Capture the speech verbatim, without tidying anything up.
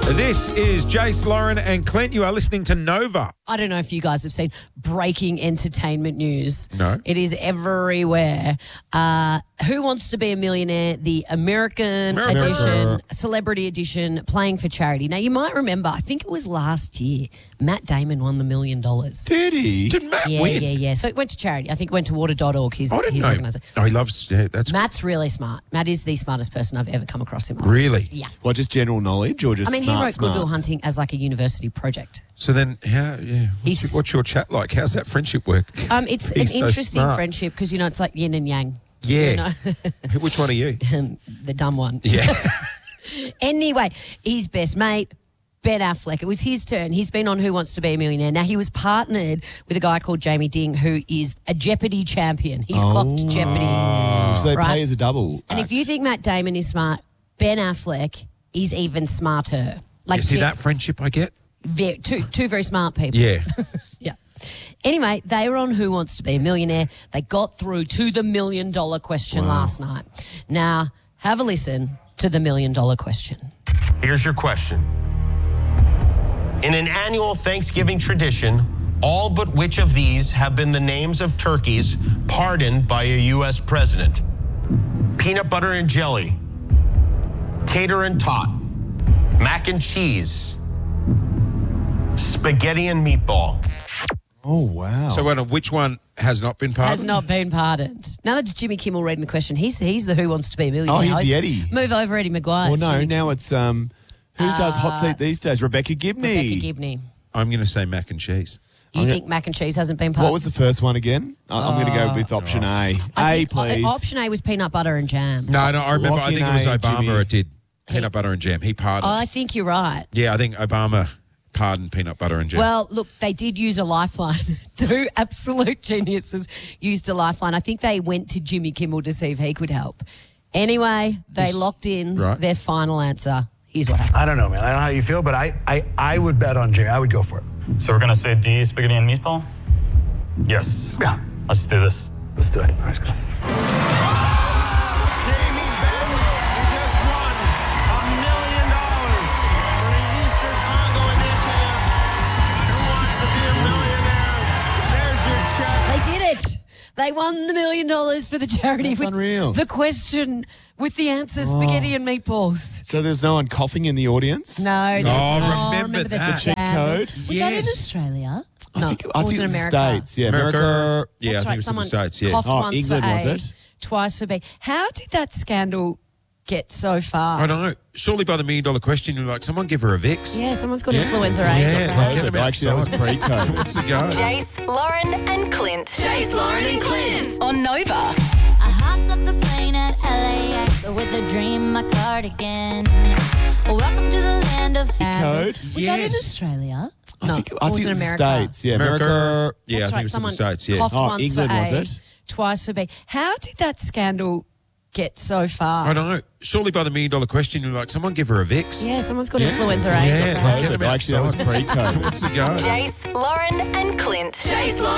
This is Jace, Lauren and Clint. You are listening to Nova. I don't know if you guys have seen breaking entertainment news. No. It is everywhere. Uh, Who Wants to Be a Millionaire? The American America. edition, celebrity edition, playing for charity. Now, you might remember, I think it was last year, Matt Damon won the million dollars. Did he? Did Matt Yeah, win? yeah, yeah. So it went to charity. I think it went to water dot org, his, I didn't his know. organisation. Oh, he loves, yeah, that's Matt's really smart. Matt is the smartest person I've ever come across in my life. really. Yeah. What, just general knowledge or just I mean, smart, he wrote smart? Good Will Hunting as like a university project. So then, how, yeah, what's, He's- your, what's your chat like? How's that friendship work? Um, It's He's an so interesting smart. friendship because, you know, it's like yin and yang. Yeah. You know? Which one are you? The dumb one. Yeah. Anyway, his best mate, Ben Affleck. It was his turn. He's been on Who Wants to Be a Millionaire. Now, he was partnered with a guy called Jamie Ding, who is a Jeopardy champion. He's clocked Jeopardy. So they Right. pay as a double. And if act. you think Matt Damon is smart, Ben Affleck is even smarter. Like You see ve- that friendship I get? ve- two, two very smart people. Yeah. Yeah. Anyway, they were on Who Wants to Be a Millionaire. They got through to the million dollar question last night. Now, have a listen to the million dollar question. Here's your question. In an annual Thanksgiving tradition, all but which of these have been the names of turkeys pardoned by a U S president? Peanut butter and jelly, tater and tot, mac and cheese, spaghetti and meatball. Oh, wow. So when, which one has not been pardoned? Has not been pardoned. Now that's Jimmy Kimmel reading the question. He's he's the Who Wants to Be a Millionaire. Oh, he's host. the Eddie. Move over, Eddie Maguire. well, It's no, Jimmy now it's, um, who does hot seat these days? Rebecca Gibney. Rebecca Gibney. I'm going to say mac and cheese. Do you I'm think mac and cheese hasn't been pardoned? What was the first one again? I- I'm going to go with option A. I A, think, uh, please. Option A was peanut butter and jam. No, no, I remember. Lock I think in it was A, Obama Jimmy. that did peanut butter and jam. He pardoned. I think you're right. yeah, I think Obama pardoned peanut butter and jam. Well, look, they did use a lifeline. Two absolute geniuses used a lifeline. I think they went to Jimmy Kimmel to see if he could help. Anyway, they locked in Right. their final answer. Here's what happened. I don't know, man. I don't know how you feel, but I, I, I would bet on Jimmy. I would go for it. So we're gonna say D, spaghetti and meatball? Yes. Yeah, Let's do this. let's do it. All right, let's go. Jamie Benn, you just won a million dollars for the Eastern Congo Initiative. And Who Wants to Be a Millionaire? There's your check. They did it. They won the million dollars for the charity. That's with unreal. The question with the answer, spaghetti and meatballs. So there's no one coughing in the audience? No, there's Oh, oh, remember the that. The cheat scandal. code? Was that in Yes. Australia? I no, think, it I was think in it's America. the States. Yeah, America. Yeah, That's I think right. it was Someone in the States, yeah. coughed Oh, once England, for was A, it? twice for B. How did that scandal get so far? I know. Surely by the million dollar question, you're like, someone give her a Vicks. Yeah, someone's got influenza A. Yeah. COVID. Get 'em Actually, that was outside. pre-COVID. Let's go. Jace, Lauren, and Clint. Jace, Lauren, and Clint on Nova. I hopped off the plane at L A X with a dream, my cardigan. Welcome to the land of Code? Was that in Yes. Australia? I No, think, it I was think in it's the America. States. Yeah, America. America. Yeah, That's I think right. it was in Someone the States, yeah. coughed Oh, once England, for A, was it? twice for B. How did that scandal get so far? I know. Surely by the million dollar question, you're like, someone give her a Vicks. Yeah, someone's got influenza A. Yeah. Get 'em COVID. Actually, that was outside. pre-COVID. Let's go. Jace, Lauren, and Clint. Jace, Lauren.